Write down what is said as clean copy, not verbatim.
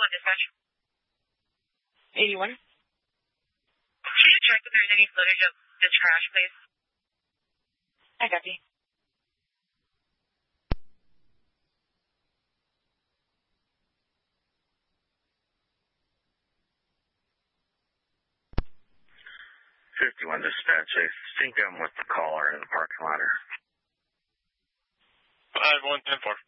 51 dispatch. 81. Can you check if there's any footage of this crash, please? I copy. 51 dispatch. I think I'm with the caller in the parking lot. 5110-4.